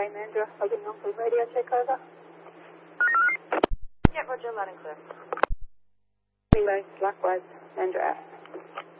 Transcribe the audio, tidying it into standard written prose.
Grey Mandra, logging on for radio takeover. Yeah, Roger, loud and clear. Relay, likewise, Mandra out.